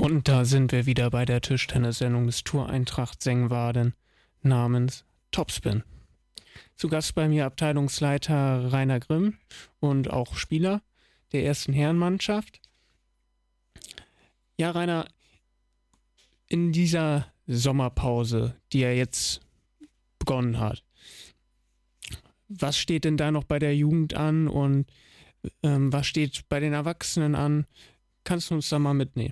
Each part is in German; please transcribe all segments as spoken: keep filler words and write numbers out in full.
Und da sind wir wieder bei der Tischtennis-Sendung des Tour Eintracht Sengwarden namens Topspin. Zu Gast bei mir Abteilungsleiter Rainer Grimm und auch Spieler der ersten Herrenmannschaft. Ja, Rainer, in dieser Sommerpause, die ja jetzt begonnen hat, was steht denn da noch bei der Jugend an und ähm, was steht bei den Erwachsenen an? Kannst du uns da mal mitnehmen?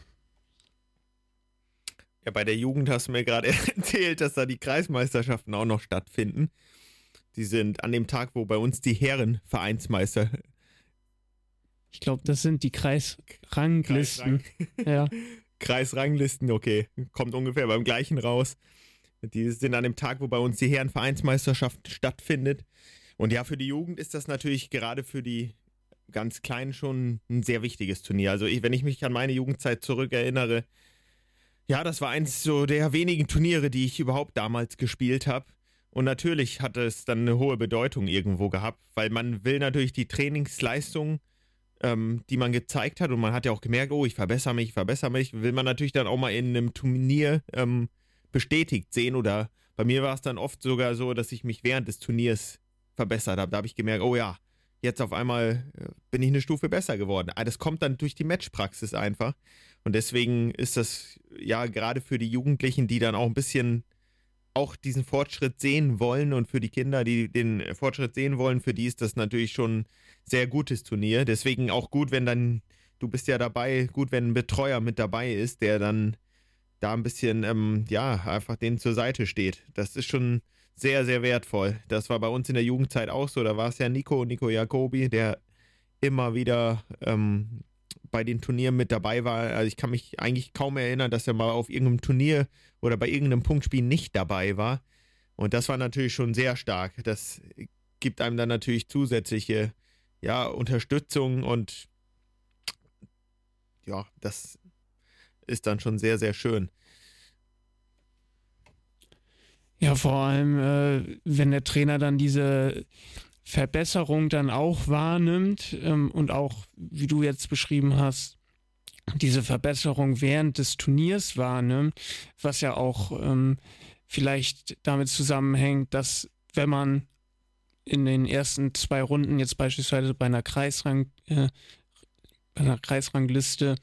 Ja, bei der Jugend hast du mir gerade erzählt, dass da die Kreismeisterschaften auch noch stattfinden. Die sind an dem Tag, wo bei uns die Herrenvereinsmeister... Ich glaube, das sind die Kreisranglisten. Kreisrang- Ja. Kreisranglisten, okay, kommt ungefähr beim gleichen raus. Die sind an dem Tag, wo bei uns die Herrenvereinsmeisterschaft stattfindet. Und ja, für die Jugend ist das natürlich gerade für die ganz Kleinen schon ein sehr wichtiges Turnier. Also ich, wenn ich mich an meine Jugendzeit zurückerinnere, ja, das war eins so der wenigen Turniere, die ich überhaupt damals gespielt habe. Und natürlich hat es dann eine hohe Bedeutung irgendwo gehabt, weil man will natürlich die Trainingsleistung, ähm, die man gezeigt hat, und man hat ja auch gemerkt, oh, ich verbessere mich, ich verbessere mich, will man natürlich dann auch mal in einem Turnier ähm, bestätigt sehen. Oder bei mir war es dann oft sogar so, dass ich mich während des Turniers verbessert habe. Da habe ich gemerkt, oh ja, jetzt auf einmal bin ich eine Stufe besser geworden. Das kommt dann durch die Matchpraxis einfach. Und deswegen ist das ja gerade für die Jugendlichen, die dann auch ein bisschen auch diesen Fortschritt sehen wollen, und für die Kinder, die den Fortschritt sehen wollen, für die ist das natürlich schon ein sehr gutes Turnier. Deswegen auch gut, wenn dann, du bist ja dabei, gut, wenn ein Betreuer mit dabei ist, der dann da ein bisschen, ähm, ja, einfach denen zur Seite steht. Das ist schon sehr, sehr wertvoll. Das war bei uns in der Jugendzeit auch so. Da war es ja Nico, Nico Jacobi, der immer wieder ähm, bei den Turnieren mit dabei war. Also ich kann mich eigentlich kaum erinnern, dass er mal auf irgendeinem Turnier oder bei irgendeinem Punktspiel nicht dabei war. Und das war natürlich schon sehr stark. Das gibt einem dann natürlich zusätzliche, ja, Unterstützung, und ja, das ist dann schon sehr, sehr schön. Ja, vor allem, äh, wenn der Trainer dann diese Verbesserung dann auch wahrnimmt ähm, und auch, wie du jetzt beschrieben hast, diese Verbesserung während des Turniers wahrnimmt, was ja auch ähm, vielleicht damit zusammenhängt, dass wenn man in den ersten zwei Runden jetzt beispielsweise bei einer Kreisrang, äh, bei einer Kreisrangliste